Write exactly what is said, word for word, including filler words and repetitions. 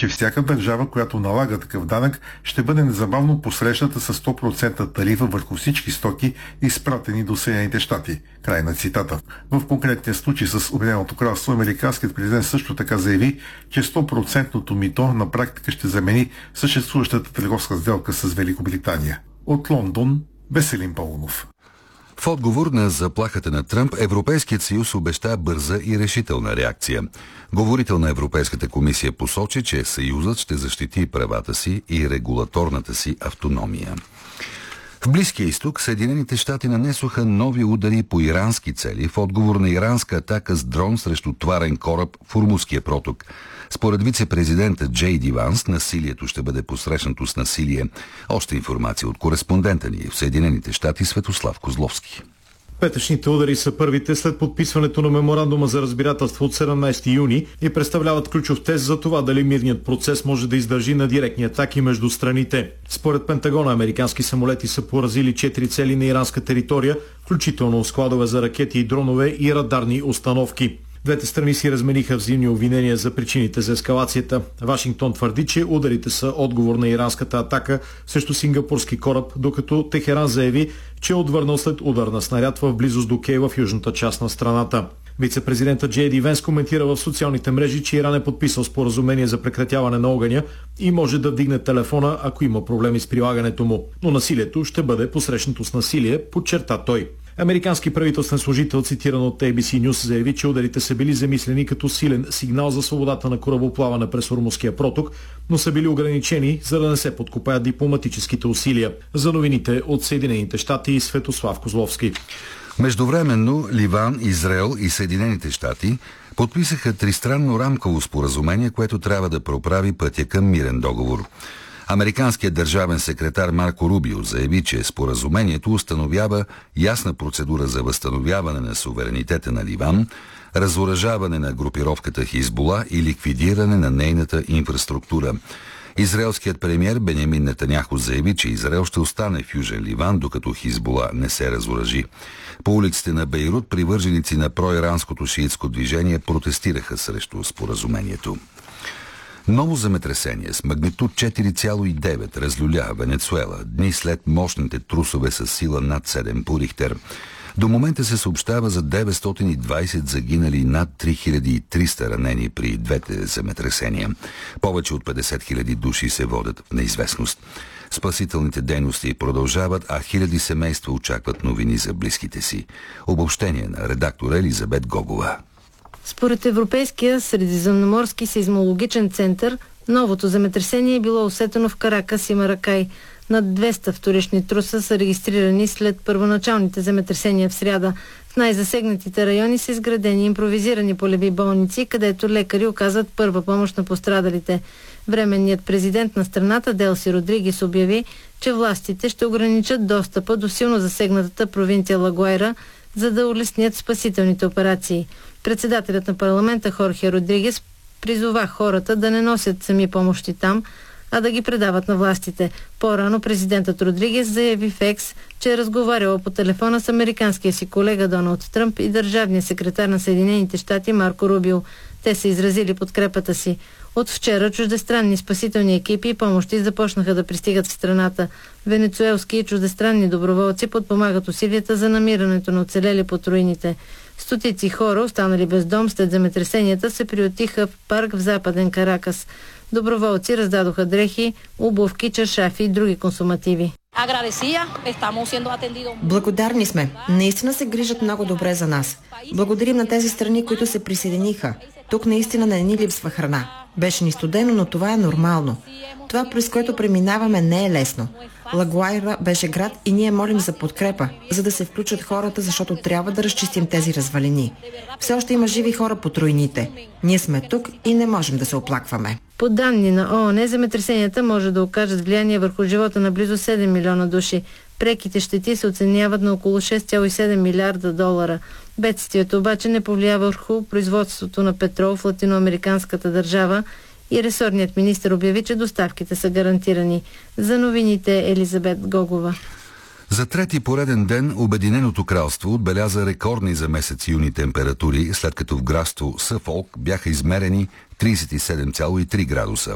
че всяка държава, която налага такъв данък, ще бъде незабавно посрещната с сто процента тарифа върху всички стоки, изпратени до Съединените щати. Край на цитата. В конкретния случай с Обединеното кралство, американският президент също така заяви, че сто процента мито на практика ще замени съществуващата търговска сделка с Великобритания. От Лондон, Веселин Паунов. В отговор на заплахата на Тръмп, Европейският съюз обеща бърза и решителна реакция. Говорител на Европейската комисия посочи, че съюзът ще защити правата си и регулаторната си автономия. В Близкия изток Съединените щати нанесоха нови удари по ирански цели в отговор на иранска атака с дрон срещу товарен кораб в Ормузския проток. Според вице-президента Джей Ди Ванс, насилието ще бъде посрещнато с насилие. Още информация от кореспондента ни в Съединените щати Светослав Козловски. Петъчните удари са първите след подписването на меморандума за разбирателство от седемнайсети юни и представляват ключов тест за това дали мирният процес може да издържи на директни атаки между страните. Според Пентагона, американски самолети са поразили четири цели на иранска територия, включително складове за ракети и дронове и радарни установки. Двете страни си размениха взаимни обвинения за причините за ескалацията. Вашингтон твърди, че ударите са отговор на иранската атака срещу сингапурски кораб, докато Техеран заяви, че е отвърнал след удар на снаряд в близост до Кей в южната част на страната. Вице-президентът Джей Ди Ванс коментира в социалните мрежи, че Иран е подписал споразумение за прекратяване на огъня и може да вдигне телефона, ако има проблеми с прилагането му. Но насилието ще бъде посрещнато с насилие, подчерта той. Американски правителствен служител, цитиран от Ей Би Си Нюс, заяви, че ударите са били замислени като силен сигнал за свободата на корабоплаване през Ормузския проток, но са били ограничени, за да не се подкопаят дипломатическите усилия. За новините от Съединените щати, Светослав Козловски. Междувременно Ливан, Израел и Съединените щати подписаха тристранно рамково споразумение, което трябва да проправи пътя към мирен договор. Американският държавен секретар Марко Рубио заяви, че споразумението установява ясна процедура за възстановяване на суверенитета на Ливан, разоръжаване на групировката Хизбула и ликвидиране на нейната инфраструктура. Израелският премиер Бенямин Нетаняху заяви, че Израел ще остане в Южен Ливан, докато Хизбула не се разоръжи. По улиците на Бейрут привърженици на проиранското шиитско движение протестираха срещу споразумението. Ново земетресение с магнитуд четири цяло и девет разлюля Венецуела дни след мощните трусове с сила над седем по Рихтер. До момента се съобщава за деветстотин и двайсет загинали и над три хиляди и триста ранени при двете земетресения. Повече от петдесет хиляди души се водят в неизвестност. Спасителните дейности продължават, а хиляди семейства очакват новини за близките си. Обобщение на редактора Елизабет Гогова. Според Европейския средиземноморски сейзмологичен център, новото земетресение е било усетено в Каракас и Маракай. Над двеста вторични труса са регистрирани след първоначалните земетресения в сряда. В най-засегнатите райони са изградени импровизирани полеви болници, където лекари оказват първа помощ на пострадалите. Временният президент на страната Делси Родригес обяви, че властите ще ограничат достъпа до силно засегнатата провинция Лагуайра, за да улеснят спасителните операции. Председателят на парламента Хорхе Родригес призова хората да не носят сами помощи там, а да ги предават на властите. По-рано президентът Родригес заяви в Екс, че е разговаряла по телефона с американския си колега Доналд Тръмп и държавния секретар на Съединените щати Марко Рубио. Те са изразили подкрепата си. От вчера чуждестранни спасителни екипи и помощи започнаха да пристигат в страната. Венецуелски и чуждестранни доброволци подпомагат усилията за намирането на оцелели под руините. Стотици хора, останали без дом след земетресенията, се приютиха в парк в западен Каракас. Доброволци раздадоха дрехи, обувки, чаршафи и други консумативи. Благодарни сме. Наистина се грижат много добре за нас. Благодарим на тези страни, които се присъединиха. Тук наистина не ни липсва храна. Беше ни студено, но това е нормално. Това, през което преминаваме, не е лесно. Лагуайра беше град и ние молим за подкрепа, за да се включат хората, защото трябва да разчистим тези развалини. Все още има живи хора под руините. Ние сме тук и не можем да се оплакваме. По данни на ООН, земетресенията може да окажат влияние върху живота на близо седем милиона души. Преките щети се оценяват на около шест цяло и седем милиарда долара. Бедствието обаче не повлия върху производството на петрол в латиноамериканската държава и ресорният министър обяви, че доставките са гарантирани. За новините Елизабет Гогова. За трети пореден ден Обединеното кралство отбеляза рекордни за месец юни температури, след като в градство Съфолк бяха измерени трийсет и седем цяло и три градуса.